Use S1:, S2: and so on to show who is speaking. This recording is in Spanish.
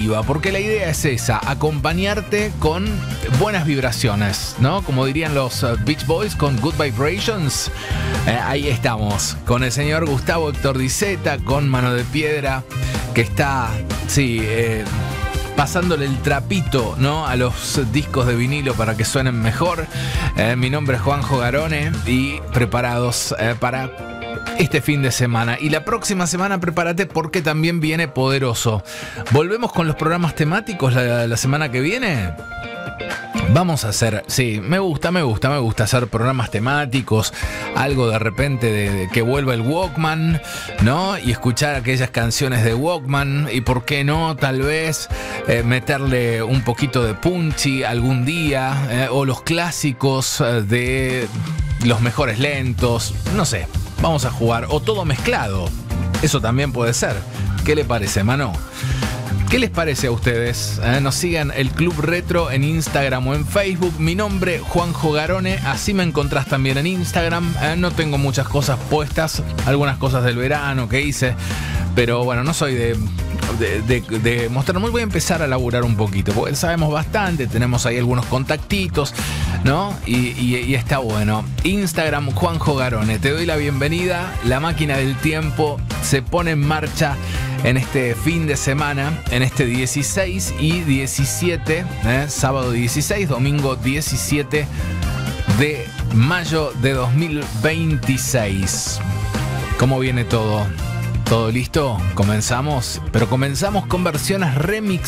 S1: positiva, porque la idea es esa, acompañarte con buenas vibraciones, ¿no? Como dirían los Beach Boys con Good Vibrations. Ahí estamos, con el señor Gustavo Héctor Diceta, con Mano de Piedra, que está, sí, pasándole el trapito, ¿no?, a los discos de vinilo para que suenen mejor. Mi nombre es Juanjo Garone y preparados para este fin de semana. Y la próxima semana prepárate porque también viene poderoso. Volvemos con los programas temáticos la semana que viene. Vamos a hacer, sí, me gusta hacer programas temáticos, algo de repente de que vuelva el Walkman, ¿no? Y escuchar aquellas canciones de Walkman y por qué no, tal vez meterle un poquito de punchy algún día, o los clásicos de los mejores lentos, no sé, vamos a jugar, o todo mezclado, eso también puede ser. ¿Qué le parece, mano? ¿Qué les parece a ustedes? Nos sigan el Club Retro en Instagram o en Facebook. Mi nombre, Juanjo Garone. Así me encontrás también en Instagram. No tengo muchas cosas puestas. Algunas cosas del verano que hice. Pero bueno, no soy de mostrar. Voy a empezar a laburar un poquito. Porque sabemos bastante. Tenemos ahí algunos contactitos, ¿no? Y está bueno. Instagram, Juanjo Garone. Te doy la bienvenida. La máquina del tiempo se pone en marcha en este fin de semana, en este 16 y 17, sábado 16, domingo 17 de mayo de 2026. ¿Cómo viene todo? ¿Todo listo? ¿Comenzamos? Pero comenzamos con versiones remix